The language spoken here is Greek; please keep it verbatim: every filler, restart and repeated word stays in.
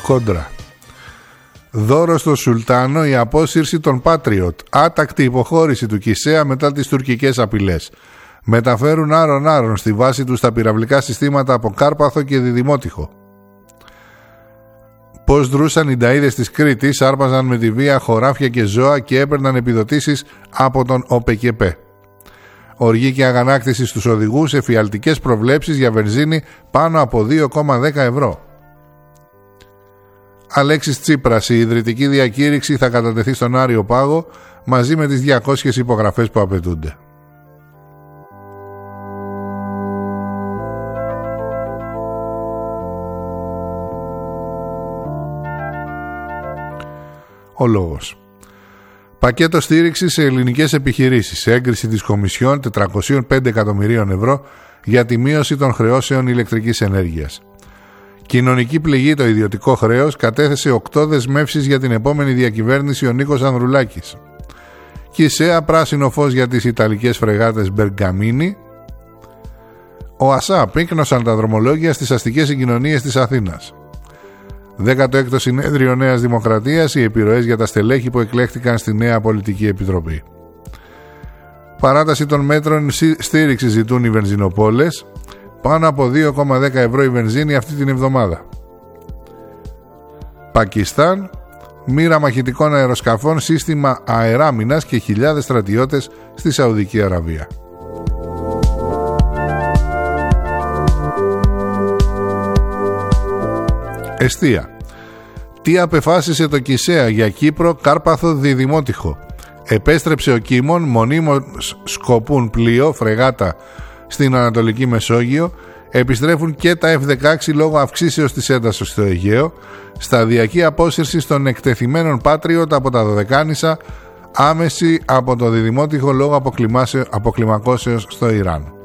Κόντρα. Δώρο στο Σουλτάνο η απόσυρση των Patriot. Άτακτη υποχώρηση του Κισέα μετά τις τουρκικές απειλές. Μεταφέρουν άρον-άρον στη βάση τους τα πυραυλικά συστήματα από Κάρπαθο και Διδημότυχο. Πώς δρούσαν οι νταΐδες της Κρήτης, άρπαζαν με τη βία χωράφια και ζώα και έπαιρναν επιδοτήσεις από τον ΟΠΕΚΕΠΕ. Οργή και αγανάκτηση στους οδηγούς, εφιαλτικές προβλέψεις για βενζίνη πάνω από δύο κόμμα δέκα ευρώ. Αλέξης Τσίπρας, η ιδρυτική διακήρυξη θα κατατεθεί στον Άριο Πάγο μαζί με τις διακόσιες υπογραφές που απαιτούνται. Ο λόγος. Πακέτο στήριξης σε ελληνικές επιχειρήσεις. Έγκριση της Κομισιόν τετρακόσια πέντε εκατομμυρίων ευρώ για τη μείωση των χρεώσεων ηλεκτρικής ενέργειας. Κοινωνική πληγή το ιδιωτικό χρέος, κατέθεσε οκτώ δεσμεύσεις για την επόμενη διακυβέρνηση ο Νίκος Ανδρουλάκης. Κισέα, πράσινο φως για τις ιταλικές φρεγάτες Μπεργκαμίνι. Ο ΑΣΑ, πύκνωσαν τα δρομολόγια στις αστικές συγκοινωνίες της Αθήνας. δέκατο έκτο Συνέδριο Νέας Δημοκρατίας, οι επιρροές για τα στελέχη που εκλέχθηκαν στη νέα πολιτική επιτροπή. Παράταση των μέτρων στήριξη ζητούν οι βενζινοπόλες. Πάνω από δύο κόμμα δέκα ευρώ η βενζίνη αυτή την εβδομάδα. Πακιστάν, μοίρα μαχητικών αεροσκαφών, σύστημα αεράμινας και χιλιάδες στρατιώτες στη Σαουδική Αραβία. Εστία. Τι απεφάσισε το Κισέα για Κύπρο, Κάρπαθο, Διδημότυχο. Επέστρεψε ο Κίμων, μονίμως σκοπούν πλοίο, φρεγάτα στην Ανατολική Μεσόγειο. Επιστρέφουν και τα εφ δεκαέξι λόγω αυξήσεως της έντασης στο Αιγαίο. Σταδιακή απόσυρση των εκτεθειμένων Patriot από τα Δωδεκάνησα. Άμεση από το Διδημότυχο λόγω αποκλιμακώσεως στο Ιράν.